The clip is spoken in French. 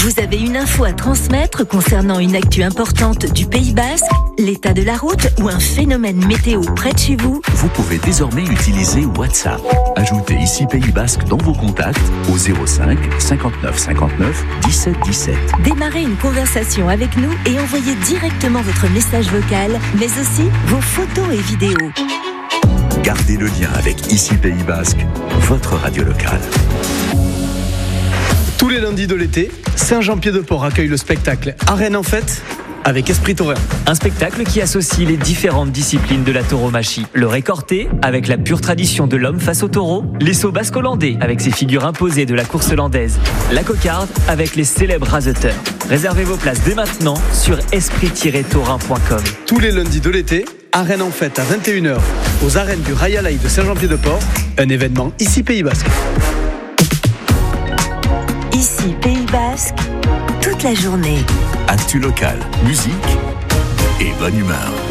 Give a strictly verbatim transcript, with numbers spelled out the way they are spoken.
Vous avez une info à transmettre concernant une actu importante du Pays Basque, l'état de la route ou un phénomène météo près de chez vous? Vous pouvez désormais utiliser WhatsApp. Ajoutez ici Pays Basque dans vos contacts au zéro cinq cinquante-neuf cinquante-neuf dix-sept dix-sept. Démarrez une conversation avec nous et envoyez directement votre message vocal, mais aussi vos photos et vidéos. Gardez le lien avec ici Pays Basque, votre radio locale. Tous les lundis de l'été, Saint-Jean-Pied-de-Port accueille le spectacle Arène en fête avec Esprit Taurin. Un spectacle qui associe les différentes disciplines de la tauromachie. Le récorté, avec la pure tradition de l'homme face au taureau. Les sauts basco-landais, avec ses figures imposées de la course landaise. La cocarde, avec les célèbres raseteurs. Réservez vos places dès maintenant sur esprit tiret taurin point com. Tous les lundis de l'été, Arène en fête à vingt et une heures aux arènes du Rayalaï de Saint-Jean-Pied-de-Port. Un événement ici Pays Basque. Ici Pays Basque, toute la journée. Actu locale, musique et bonne humeur.